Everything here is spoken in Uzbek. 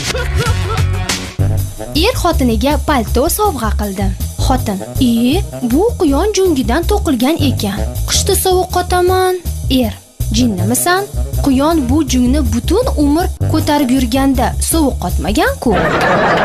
Er xotiniga palto sovg'a qildi. Xotin: bu quyon jungidan to'qilgan ekan. Qishda sovuq qotaman. Er: jinnimisan? Quyon bu jungni butun umr ko'tarib yurganda sovuq qotmagan-ku.